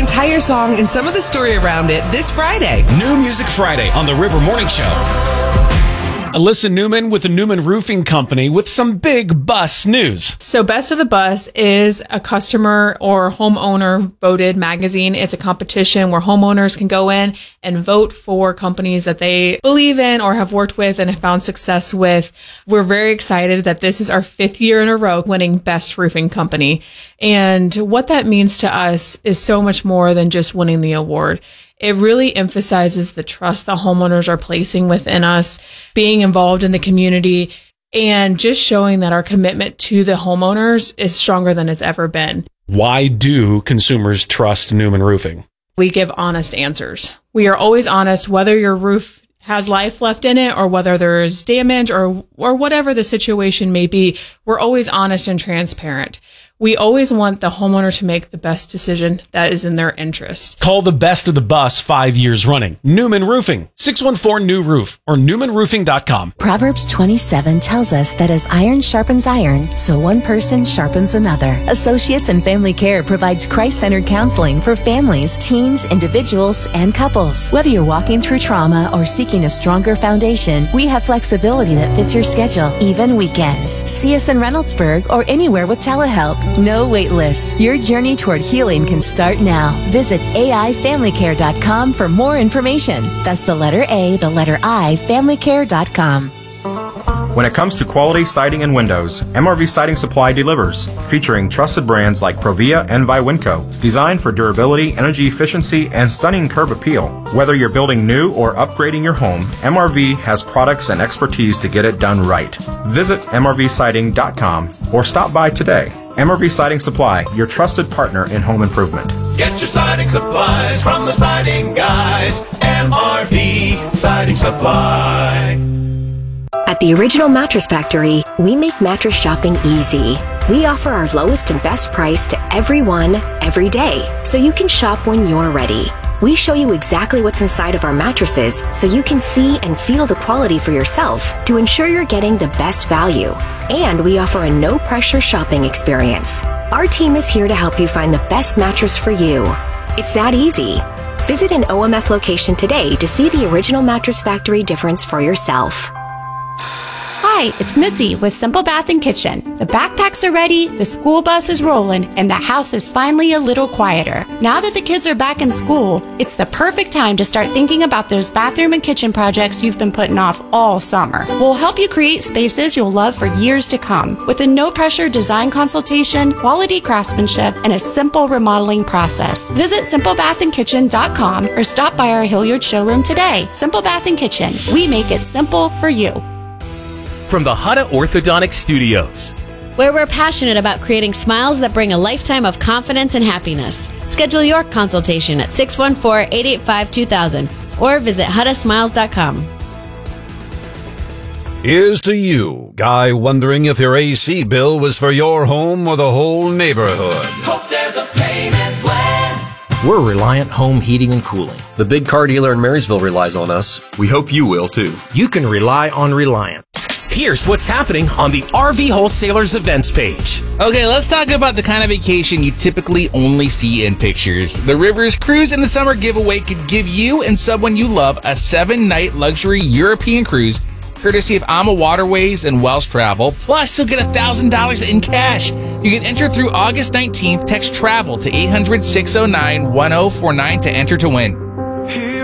entire song and some of the story around it this Friday. New Music Friday on the River Morning Show. Alyssa Newman with the Newman Roofing Company with some big bus news. So Best of the Bus is a customer or homeowner voted magazine. It's a competition where homeowners can go in and vote for companies that they believe in or have worked with and have found success with. We're very excited that this is our 5th year in a row winning Best Roofing Company. And what that means to us is so much more than just winning the award. It really emphasizes the trust the homeowners are placing within us, being involved in the community, and just showing that our commitment to the homeowners is stronger than it's ever been. Why do consumers trust Newman Roofing? We give honest answers. We are always honest, whether your roof has life left in it or whether there's damage or whatever the situation may be. We're always honest and transparent. We always want the homeowner to make the best decision that is in their interest. Call the Best of the Bus 5 years running. Newman Roofing, 614-NEW-ROOF or newmanroofing.com. Proverbs 27 tells us that as iron sharpens iron, so one person sharpens another. Associates in Family Care provides Christ-centered counseling for families, teens, individuals, and couples. Whether you're walking through trauma or seeking a stronger foundation, we have flexibility that fits your schedule, even weekends. See us in Reynoldsburg or anywhere with telehelp. No wait lists. Your journey toward healing can start now. Visit AIFamilyCare.com for more information. That's the letter A, the letter I, FamilyCare.com. When it comes to quality siding and windows, MRV Siding Supply delivers, featuring trusted brands like Provia and Viwinco, designed for durability, energy efficiency, and stunning curb appeal. Whether you're building new or upgrading your home, MRV has products and expertise to get it done right. Visit MRVsiding.com or stop by today. MRV Siding Supply, your trusted partner in home improvement. Get your siding supplies from the siding guys. MRV Siding Supply. At the Original Mattress Factory, we make mattress shopping easy. We offer our lowest and best price to everyone, every day, so you can shop when you're ready. We show you exactly what's inside of our mattresses so you can see and feel the quality for yourself to ensure you're getting the best value. And we offer a no-pressure shopping experience. Our team is here to help you find the best mattress for you. It's that easy. Visit an OMF location today to see the Original Mattress Factory difference for yourself. Hi, it's Missy with Simple Bath and Kitchen. The backpacks are ready, the school bus is rolling, and the house is finally a little quieter. Now that the kids are back in school, it's the perfect time to start thinking about those bathroom and kitchen projects you've been putting off all summer. We'll help you create spaces you'll love for years to come with a no-pressure design consultation, quality craftsmanship, and a simple remodeling process. Visit simplebathandkitchen.com or stop by our Hilliard showroom today. Simple Bath and Kitchen. We make it simple for you. From the Hutta Orthodontic Studios, where we're passionate about creating smiles that bring a lifetime of confidence and happiness. Schedule your consultation at 614-885-2000 or visit HuttaSmiles.com. Here's to you, guy wondering if your AC bill was for your home or the whole neighborhood. Hope there's a payment plan. We're Reliant Home Heating and Cooling. The big car dealer in Marysville relies on us. We hope you will too. You can rely on Reliant. here's what's happening on the RV Wholesalers events page. Okay, let's talk about the kind of vacation you typically only see in pictures. The Rivers Cruise in the Summer giveaway could give you and someone you love a 7-night luxury European cruise, courtesy of AMA Waterways and Welsh Travel. Plus, you'll get $1,000 in cash. You can enter through August 19th. Text TRAVEL to 800-609-1049 to enter to win.